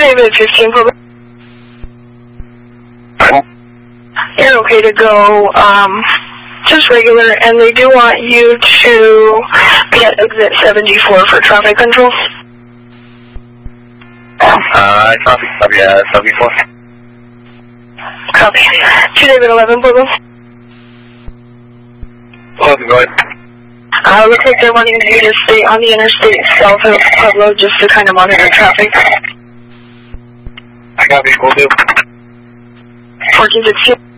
David 15 Pueblo. You're okay to go, just regular, and they do want you to be at exit 74 for traffic control. Traffic, I'll be at 74. Copy. 2 David 11 Pueblo. Go ahead. Looks like they're wanting you to stay on the interstate south of Pueblo just to kind of monitor traffic. I copy, we'll do. 1416.